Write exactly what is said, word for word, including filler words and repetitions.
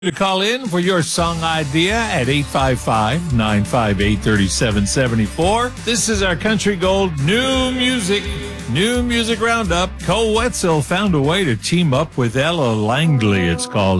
To call in for your song idea at eight five five, nine five eight, three seven seven four. This is our Country Gold New Music, New Music Roundup. Cole Wetzel found a way to team up with Ella Langley, it's called.